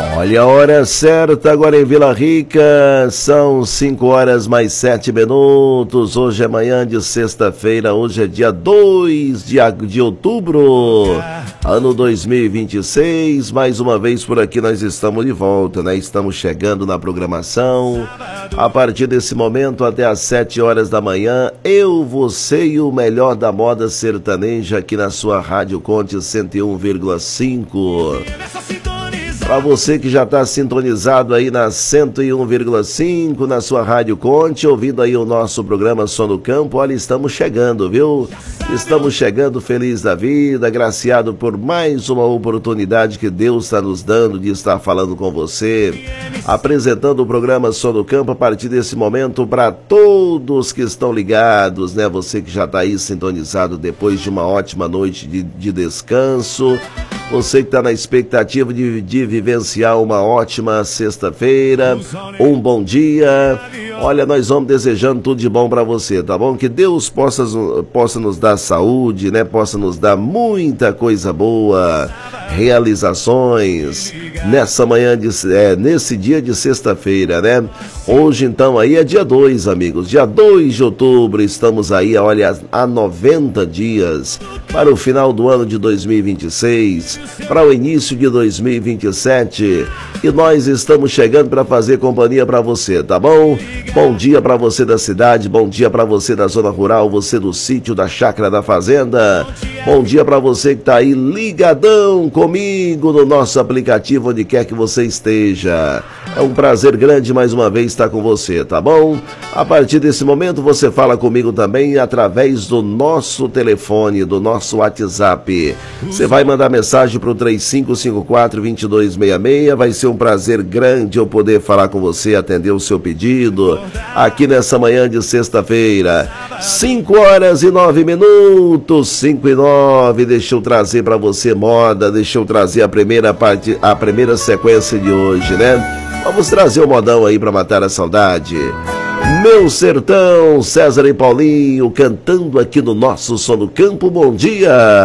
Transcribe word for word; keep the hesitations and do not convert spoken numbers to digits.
Olha a hora certa agora em Vila Rica, são cinco horas mais sete minutos, hoje é manhã de sexta-feira, hoje é dia dois de, de outubro, ano dois mil e vinte e seis, mais uma vez por aqui nós estamos de volta, né? Estamos chegando na programação, a partir desse momento até às sete horas da manhã, eu, você e o melhor da moda sertaneja aqui na sua Rádio Conte cento e um vírgula cinco. Para você que já está sintonizado aí na cento e um vírgula cinco, na sua Rádio Conte, ouvindo aí o nosso programa Som do Campo, olha, estamos chegando, viu? Estamos chegando feliz da vida, agraciado por mais uma oportunidade que Deus está nos dando de estar falando com você, apresentando o programa Som do Campo a partir desse momento para todos que estão ligados, né? Você que já está aí sintonizado depois de uma ótima noite de, de descanso, você que está na expectativa de, de vivenciar uma ótima sexta-feira, um bom dia. Olha, nós vamos desejando tudo de bom para você, tá bom? Que Deus possa, possa nos dar saúde, né? Possa nos dar muita coisa boa, realizações nessa manhã, de, é, nesse dia de sexta-feira, né? Hoje, então, aí é dia dois, amigos. Dia dois de outubro, estamos aí, olha, há noventa dias para o final do ano de dois mil e vinte e seis, para o início de dois mil e vinte e sete, e nós estamos chegando para fazer companhia para você, tá bom? Bom dia para você da cidade, bom dia para você da zona rural, você do sítio, da chácara, da fazenda. Bom dia para você que tá aí ligadão comigo no nosso aplicativo, onde quer que você esteja. É um prazer grande mais uma vez estar com você, tá bom? A partir desse momento você fala comigo também através do nosso telefone, do nosso WhatsApp. Você vai mandar mensagem para o três cinco cinco quatro, dois dois seis seis. Vai ser um prazer grande eu poder falar com você, atender o seu pedido aqui nessa manhã de sexta-feira. cinco horas e nove minutos, cinco e nove. Deixa eu trazer para você moda, deixa eu trazer a primeira parte, a primeira sequência de hoje, né? Vamos trazer o modão aí para matar a saudade. Meu Sertão, César e Paulinho cantando aqui no nosso Som do Campo. Bom dia!